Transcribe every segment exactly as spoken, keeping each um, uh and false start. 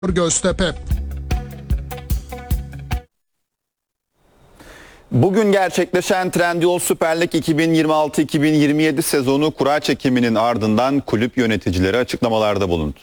Göztepe. Bugün gerçekleşen Trendyol Süper Lig iki bin yirmi altı iki bin yirmi yedi sezonu kura çekiminin ardından kulüp yöneticileri açıklamalarda bulundu.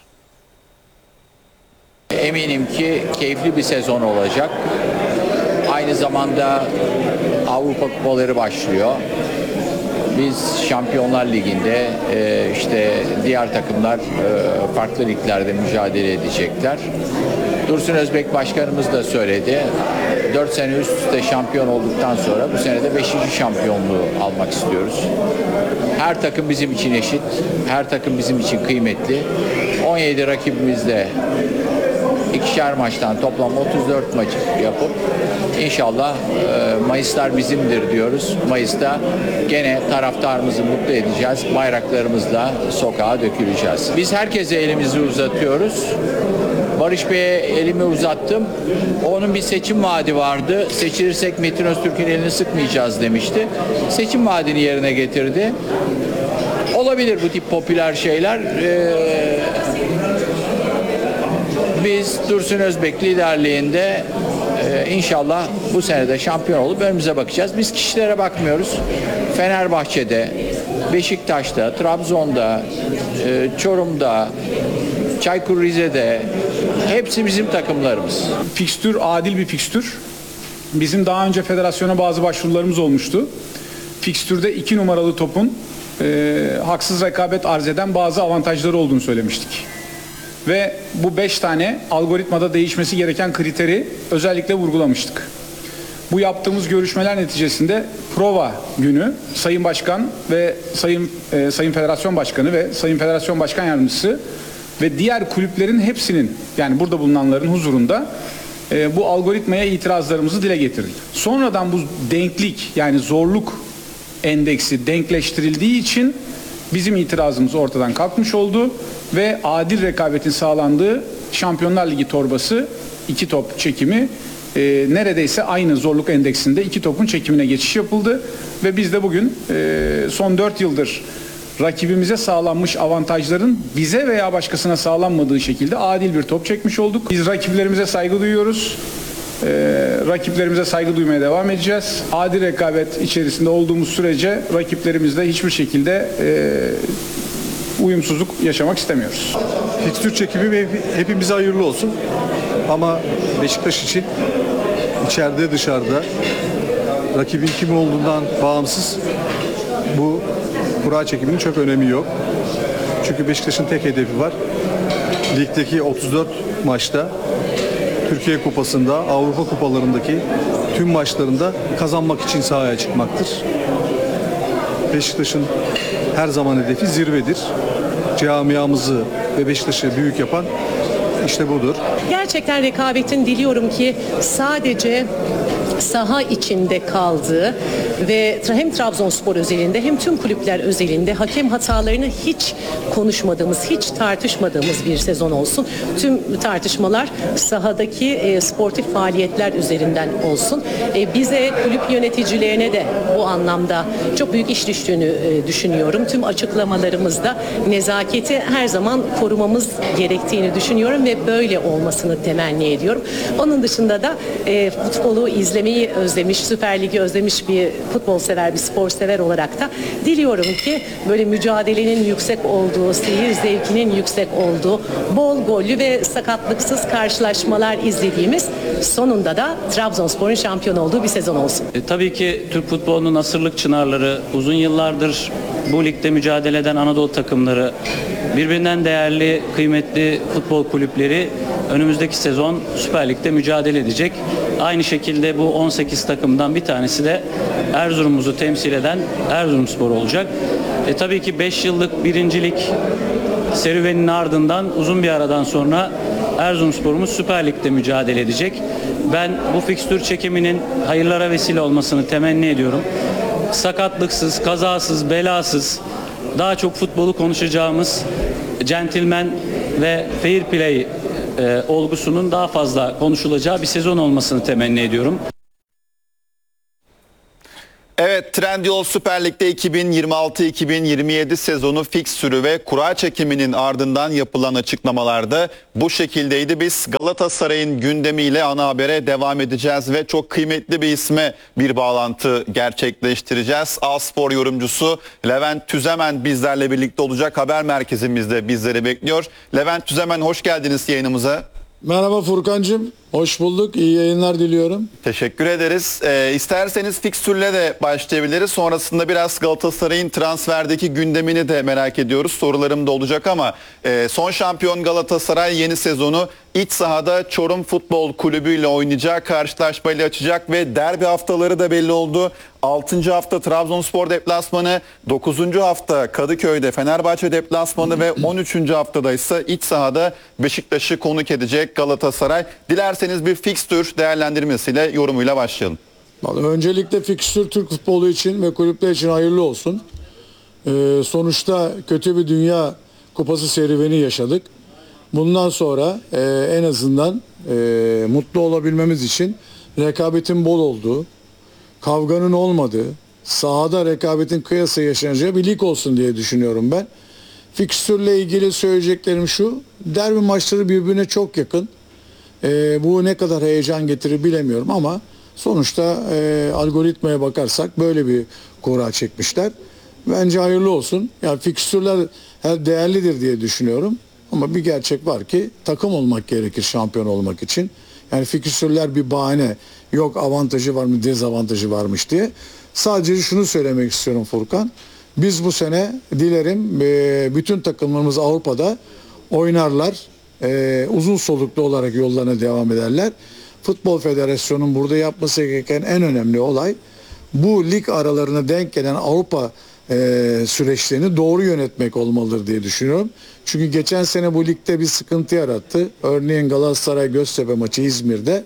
Eminim ki keyifli bir sezon olacak. Aynı zamanda Avrupa kupaları başlıyor. Biz Şampiyonlar Ligi'nde e, işte diğer takımlar e, farklı liglerde mücadele edecekler. Dursun Özbek Başkanımız da söyledi. dört sene üst üste şampiyon olduktan sonra bu sene de beşinci şampiyonluğu almak istiyoruz. Her takım bizim için eşit. Her takım bizim için kıymetli. on yedi rakibimizle ikişer maçtan toplam otuz dört maç yapıp İnşallah Mayıslar bizimdir diyoruz. Mayıs'ta gene taraftarımızı mutlu edeceğiz. Bayraklarımızla sokağa döküleceğiz. Biz herkese elimizi uzatıyoruz. Barış Bey'e elimi uzattım. Onun bir seçim vaadi vardı. Seçilirsek Metin Öztürk'ün elini sıkmayacağız demişti. Seçim vaadini yerine getirdi. Olabilir bu tip popüler şeyler. Ee, biz Dursun Özbek liderliğinde Ee, İnşallah bu sene de şampiyon olup önümüze bakacağız. Biz kişilere bakmıyoruz. Fenerbahçe'de, Beşiktaş'ta, Trabzon'da, e, Çorum'da, Çaykur Rize'de hepsi bizim takımlarımız. Fikstür adil bir fikstür. Bizim daha önce federasyona bazı başvurularımız olmuştu. Fikstürde iki numaralı topun e, haksız rekabet arz eden bazı avantajları olduğunu söylemiştik. Ve bu beş tane algoritmada değişmesi gereken kriteri özellikle vurgulamıştık. Bu yaptığımız görüşmeler neticesinde prova günü Sayın Başkan ve Sayın e, Sayın Federasyon Başkanı ve Sayın Federasyon Başkan Yardımcısı ve diğer kulüplerin hepsinin, yani burada bulunanların huzurunda e, bu algoritmaya itirazlarımızı dile getirdik. Sonradan bu denklik, yani zorluk endeksi denkleştirildiği için bizim itirazımız ortadan kalkmış oldu ve adil rekabetin sağlandığı Şampiyonlar Ligi torbası iki top çekimi e, neredeyse aynı zorluk endeksinde iki topun çekimine geçiş yapıldı ve biz de bugün e, son dört yıldır rakibimize sağlanmış avantajların bize veya başkasına sağlanmadığı şekilde adil bir top çekmiş olduk. Biz rakiplerimize saygı duyuyoruz. Ee, rakiplerimize saygı duymaya devam edeceğiz. Adil rekabet içerisinde olduğumuz sürece rakiplerimizle hiçbir şekilde e, uyumsuzluk yaşamak istemiyoruz. Fikstür çekimi hepimize hayırlı olsun. Ama Beşiktaş için içeride dışarıda rakibin kim olduğundan bağımsız bu kura çekiminin çok önemi yok. Çünkü Beşiktaş'ın tek hedefi var. Ligdeki otuz dört maçta, Türkiye Kupası'nda, Avrupa Kupalarındaki tüm maçlarında kazanmak için sahaya çıkmaktır. Beşiktaş'ın her zaman hedefi zirvedir. Camiamızı ve Beşiktaş'ı büyük yapan işte budur. Gerçekten rekabetin diliyorum ki sadece saha içinde kaldığı ve hem Trabzonspor özelinde hem tüm kulüpler özelinde hakem hatalarını hiç konuşmadığımız, hiç tartışmadığımız bir sezon olsun. Tüm tartışmalar sahadaki e, sportif faaliyetler üzerinden olsun. E, bize, kulüp yöneticilerine de bu anlamda çok büyük iş düştüğünü e, düşünüyorum. Tüm açıklamalarımızda nezaketi her zaman korumamız gerektiğini düşünüyorum ve böyle olmasını temenni ediyorum. Onun dışında da e, futbolu izlemeyi özlemiş, Süper Lig'i özlemiş bir futbol sever, bir spor sever olarak da diliyorum ki böyle mücadelenin yüksek olduğu, seyir zevkinin yüksek olduğu, bol gollü ve sakatlıksız karşılaşmalar izlediğimiz, sonunda da Trabzonspor'un şampiyon olduğu bir sezon olsun. E, tabii ki Türk futbolunun asırlık çınarları, uzun yıllardır bu ligde mücadele eden Anadolu takımları, birbirinden değerli, kıymetli futbol kulüpleri önümüzdeki sezon Süper Lig'de mücadele edecek. Aynı şekilde bu on sekiz takımdan bir tanesi de Erzurum'umuzu temsil eden Erzurumspor olacak. E, tabii ki beş yıllık birincilik serüveninin ardından uzun bir aradan sonra Erzurumspor'umuz Süper Lig'de mücadele edecek. Ben bu fikstür çekiminin hayırlara vesile olmasını temenni ediyorum. Sakatlıksız, kazasız, belasız, daha çok futbolu konuşacağımız centilmen ve fair play e, olgusunun daha fazla konuşulacağı bir sezon olmasını temenni ediyorum. Evet, Trendyol Süper Lig'de iki bin yirmi altı iki bin yirmi yedi sezonu fikstürü ve kura çekiminin ardından yapılan açıklamalarda bu şekildeydi. Biz Galatasaray'ın gündemiyle ana habere devam edeceğiz ve çok kıymetli bir isme bir bağlantı gerçekleştireceğiz. A-Spor yorumcusu Levent Tüzemen bizlerle birlikte olacak. Haber merkezimizde bizleri bekliyor. Levent Tüzemen, hoş geldiniz yayınımıza. Merhaba Furkancığım, hoş bulduk. İyi yayınlar diliyorum. Teşekkür ederiz. Ee, isterseniz fikstürle de başlayabiliriz. Sonrasında biraz Galatasaray'ın transferdeki gündemini de merak ediyoruz. Sorularım da olacak ama e, son şampiyon Galatasaray yeni sezonu iç sahada Çorum Futbol Kulübü ile oynayacağı karşılaşmayla açacak ve derbi haftaları da belli oldu. altıncı hafta Trabzonspor deplasmanı, dokuzuncu hafta Kadıköy'de Fenerbahçe deplasmanı ve on üçüncü haftada ise iç sahada Beşiktaş'ı konuk edecek Galatasaray. Dilerseniz bir fikstür değerlendirmesiyle, yorumuyla başlayalım. Vallahi öncelikle fikstür Türk futbolu için ve kulüpler için hayırlı olsun. Ee, sonuçta kötü bir Dünya Kupası serüveni yaşadık. Bundan sonra e, en azından e, mutlu olabilmemiz için rekabetin bol olduğu, kavganın olmadığı, sahada rekabetin kıyası yaşanacağı bir lig olsun diye düşünüyorum ben. Fikstürle ilgili söyleyeceklerim şu: derbi maçları birbirine çok yakın. E, bu ne kadar heyecan getirir bilemiyorum ama sonuçta e, algoritmaya bakarsak böyle bir kura çekmişler. Bence hayırlı olsun. Yani fikstürler her değerlidir diye düşünüyorum. Ama bir gerçek var ki takım olmak gerekir şampiyon olmak için. Yani fikstürler bir bahane. Yok avantajı var mı, dezavantajı varmış diye. Sadece şunu söylemek istiyorum Furkan. Biz bu sene dilerim e, bütün takımlarımız Avrupa'da oynarlar. E, uzun soluklu olarak yollarına devam ederler. Futbol Federasyonu'nun burada yapması gereken en önemli olay bu lig aralarına denk gelen Avrupa e, süreçlerini doğru yönetmek olmalıdır diye düşünüyorum. Çünkü geçen sene bu ligde bir sıkıntı yarattı. Örneğin Galatasaray Göztepe maçı İzmir'de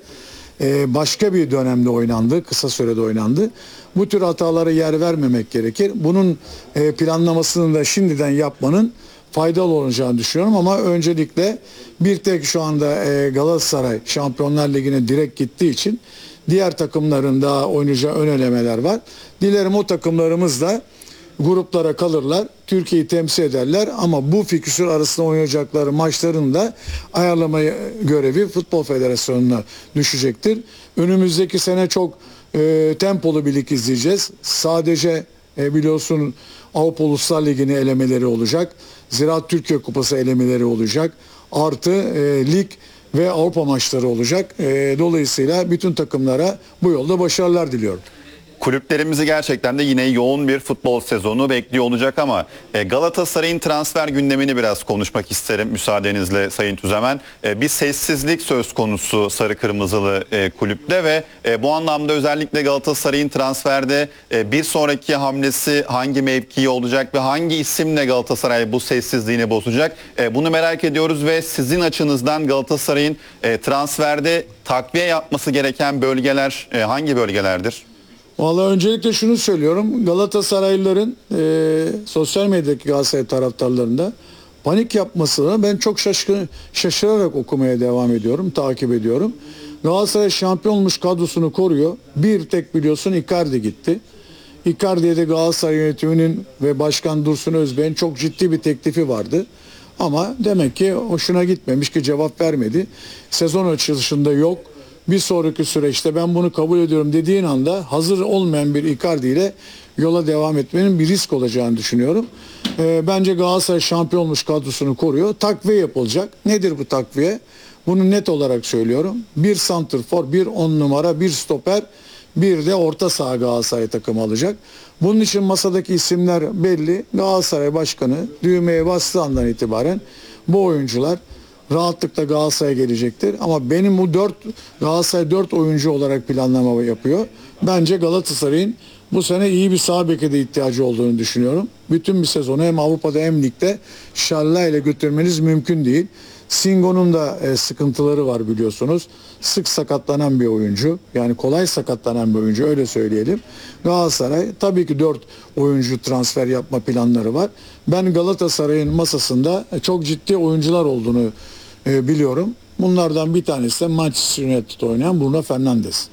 e, başka bir dönemde oynandı. Kısa sürede oynandı. Bu tür hatalara yer vermemek gerekir. Bunun e, planlamasını da şimdiden yapmanın faydalı olacağını düşünüyorum ama öncelikle bir tek şu anda e, Galatasaray Şampiyonlar Ligi'ne direkt gittiği için diğer takımların daha oynayacağı ön elemeler var. Dilerim o takımlarımız da gruplara kalırlar, Türkiye'yi temsil ederler ama bu fikstür arasında oynayacakları maçların da ayarlama görevi Futbol Federasyonu'na düşecektir. Önümüzdeki sene çok e, tempolu bir lig izleyeceğiz. Sadece e, biliyorsun Avrupa Uluslar Ligi'nin elemeleri olacak. Ziraat Türkiye Kupası elemeleri olacak. Artı e, lig ve Avrupa maçları olacak. E, dolayısıyla bütün takımlara bu yolda başarılar diliyorum. Kulüplerimizi gerçekten de yine yoğun bir futbol sezonu bekliyor olacak ama Galatasaray'ın transfer gündemini biraz konuşmak isterim müsaadenizle Sayın Tüzemen. Bir sessizlik söz konusu sarı kırmızılı kulüpte ve bu anlamda özellikle Galatasaray'ın transferde bir sonraki hamlesi hangi mevkiye olacak ve hangi isimle Galatasaray bu sessizliğini bozacak? Bunu merak ediyoruz ve sizin açınızdan Galatasaray'ın transferde takviye yapması gereken bölgeler hangi bölgelerdir? Vallahi öncelikle şunu söylüyorum. Galatasaraylıların e, sosyal medyadaki Galatasaray taraftarlarında panik yapmasına ben çok şaşkın, şaşırarak okumaya devam ediyorum, takip ediyorum. Galatasaray şampiyon olmuş kadrosunu koruyor. Bir tek biliyorsun Icardi gitti. Icardi'ye de Galatasaray yönetiminin ve Başkan Dursun Özbek'in çok ciddi bir teklifi vardı. Ama demek ki hoşuna gitmemiş ki cevap vermedi. Sezon açılışında yok. Bir sonraki süreçte ben bunu kabul ediyorum dediğin anda hazır olmayan bir Icardi ile yola devam etmenin bir risk olacağını düşünüyorum. E, bence Galatasaray şampiyon olmuş kadrosunu koruyor. Takviye yapılacak. Nedir bu takviye? Bunu net olarak söylüyorum. Bir santrfor, bir on numara, bir stoper, bir de orta saha Galatasaray takımı alacak. Bunun için masadaki isimler belli. Galatasaray Başkanı düğmeye bastığı andan itibaren bu oyuncular rahatlıkla Galatasaray'a gelecektir. Ama benim bu dört Galatasaray dört oyuncu olarak planlama yapıyor. Bence Galatasaray'ın bu sene iyi bir sağ beke de ihtiyacı olduğunu düşünüyorum. Bütün bir sezonu hem Avrupa'da hem ligde Şalla ile götürmeniz mümkün değil. Singo'nun da e, sıkıntıları var biliyorsunuz. Sık sakatlanan bir oyuncu. Yani kolay sakatlanan bir oyuncu, öyle söyleyelim. Galatasaray tabii ki dört oyuncu transfer yapma planları var. Ben Galatasaray'ın masasında çok ciddi oyuncular olduğunu e, biliyorum. Bunlardan bir tanesi de Manchester United oynayan Bruno Fernandes.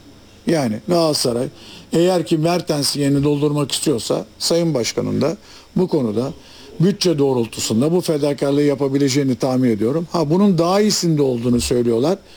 Yani Galatasaray eğer ki Mertens'in yerini doldurmak istiyorsa Sayın Başkan'ın da bu konuda bütçe doğrultusunda bu fedakarlığı yapabileceğini tahmin ediyorum. Ha bunun daha iyisinde olduğunu söylüyorlar.